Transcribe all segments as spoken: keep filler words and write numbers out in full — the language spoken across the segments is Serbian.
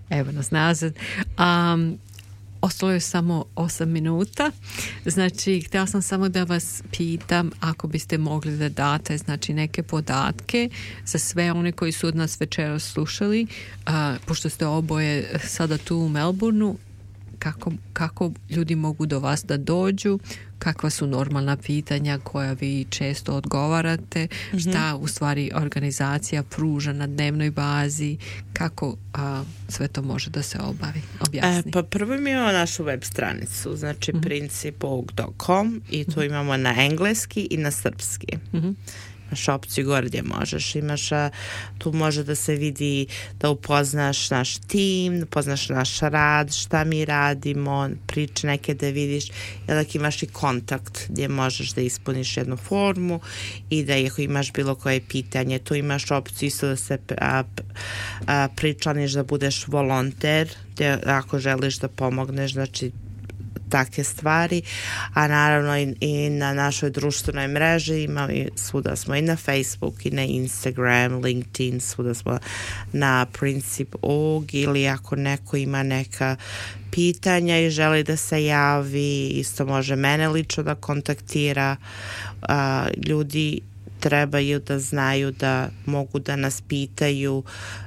Evo nas nazad. Um, Ostalo je samo osam minuta. Znači, htjela sam samo da vas pitam ako biste mogli da date znači, neke podatke za sve one koji su od nas večeras slušali, a, pošto ste oboje sada tu u Melbourneu, kako, kako ljudi mogu do vas da dođu, kakva su normalna pitanja koja vi često odgovarate, mm-hmm. šta u stvari organizacija pruža na dnevnoj bazi, kako a, sve to može da se obavi, objasni. E, pa prvo mi imamo našu web stranicu, znači mm-hmm. principog dot com i tu mm-hmm. imamo na engleski i na srpski. Mm-hmm. Imaš opciju gore gdje možeš, imaš, a, tu može da se vidi da upoznaš naš tim, da upoznaš naš rad, šta mi radimo, priče neke da vidiš, jednak imaš i kontakt gdje možeš da ispuniš jednu formu i da ako imaš bilo koje pitanje, tu imaš opciju isto da se a, a, pričlaniš da budeš volonter, gdje ako želiš da pomogneš, znači takve stvari, a naravno i, i na našoj društvenoj mreži ima i svuda smo i na Facebook i na Instagram, LinkedIn, svuda smo na Princip dot org ili ako neko ima neka pitanja i želi da se javi, isto može mene lično da kontaktira. A, ljudi trebaju da znaju da mogu da nas pitaju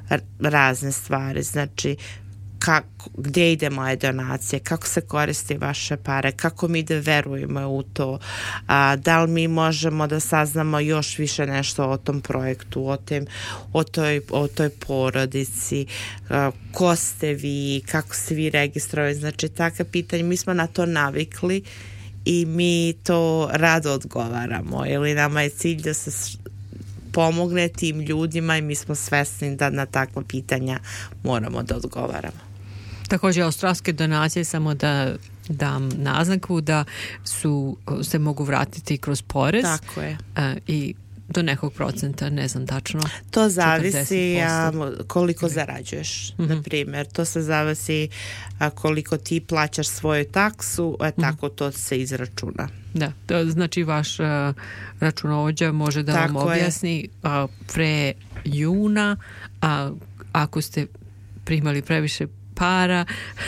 razne stvari, znači kako, gdje ide moje donacije, kako se koristi vaše pare, kako mi da verujemo u to, a, da li mi možemo da saznamo još više nešto o tom projektu, o, tem, o, toj, o toj porodici, a, ko ste vi, kako ste vi registrovali, znači takve pitanje, mi smo na to navikli i mi to rado odgovaramo, ili nama je cilj da se pomogne tim ljudima i mi smo svesni da na takva pitanja moramo da odgovaramo. Također australske donacije, samo da dam naznaku da su, se mogu vratiti kroz porez. Tako je. A, i do nekog procenta, ne znam tačno. To zavisi a, koliko zarađuješ, mm-hmm. na primjer. To se zavisi a, koliko ti plaćaš svoju taksu, a tako mm-hmm. to se izračuna. Da, to znači vaš a, računovođa može da tako vam objasni a, pre juna, a, ako ste primali previše para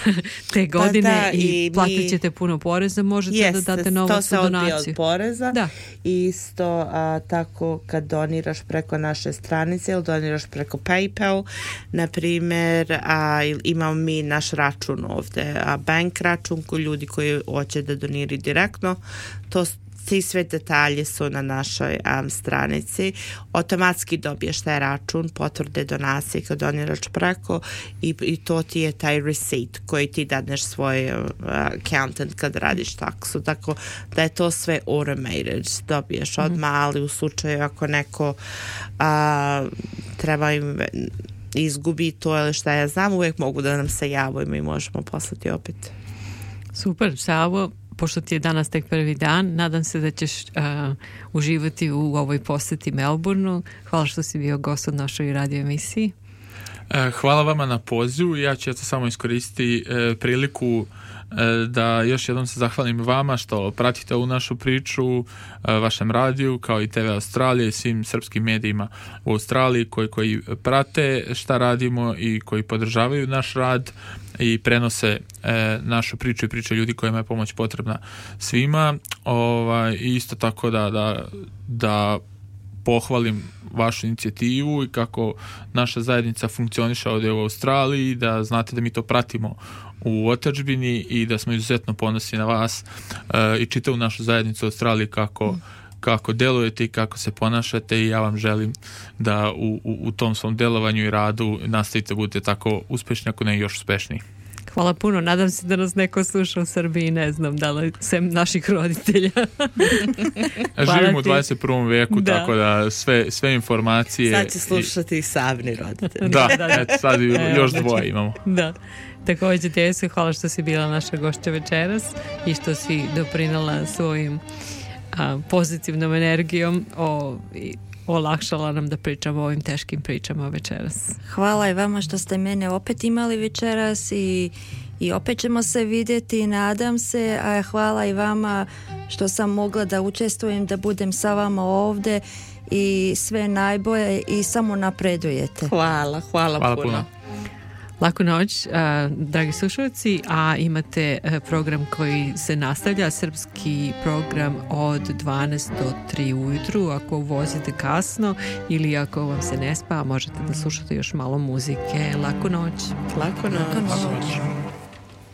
te godine da, da, i, i platit ćete mi, puno poreza, možete jeste, da date novac u donaciju. To se odbija od poreza. Da. Isto a, tako kad doniraš preko naše stranice ili doniraš preko PayPal, na primjer, a, imamo mi naš račun ovdje, a bank račun koji ljudi koji hoće da doniraju direktno, to svi sve detalje su na našoj um, stranici. Automatski dobiješ taj račun, potvrde donacije kad doniraš preko i, i to ti je taj receipt koji ti dadneš svoj uh, accountant kad radiš taksu. Tako da je to sve automated. Dobiješ odmah, mm-hmm. ali u slučaju ako neko uh, treba im izgubi to ili šta ja znam, uvijek mogu da nam se javu i mi možemo poslati opet. Super, Savo. Pošto ti je danas tek prvi dan, nadam se da ćeš uh, uživati u ovoj posjeti Melbourneu. Hvala što si bio gost od našoj radio emisiji. Hvala vama na pozivu. Ja ću samo iskoristiti e, priliku e, da još jednom se zahvalim vama što pratite ovu našu priču, e, vašem radiju kao i T V Australije i svim srpskim medijima u Australiji koji, koji prate šta radimo i koji podržavaju naš rad i prenose e, našu priču i priču ljudi kojima je pomoć potrebna svima. Ovaj, isto tako da, da, da pohvalim vašu inicijativu i kako naša zajednica funkcioniše ovdje u Australiji, da znate da mi to pratimo u otadžbini i da smo izuzetno ponosni na vas e, i čitavu našu zajednicu u Australiji kako, mm. kako delujete i kako se ponašate i ja vam želim da u, u, u tom svom delovanju i radu nastavite budete tako uspešni, ako ne još uspešniji. Hvala puno. Nadam se da nas neko sluša u Srbiji, ne znam da li sem naših roditelja. Živimo u dvadeset prvom veku, da. Tako da sve, sve informacije... Sad će slušati i savni roditelji. Da, da, da. Eto, sad još dvoje imamo. Da. Također, Tesu, hvala što si bila naša gošća večeras i što si doprinala svojim a, pozitivnom energijom o... I, olakšala nam da pričamo o ovim teškim pričama večeras. Hvala i vama što ste mene opet imali večeras i, i opet ćemo se vidjeti, nadam se, a hvala i vama što sam mogla da učestvujem, da budem sa vama ovdje i sve najbolje i samo napredujete. Hvala, hvala, hvala puno. puno. Laku noć, a, dragi slušalci, a imate a, program koji se nastavlja, srpski program od dvanaest do tri ujutru. Ako vozite kasno ili ako vam se ne spa, možete da slušate još malo muzike. Laku noć. Laku noć. Laku noć.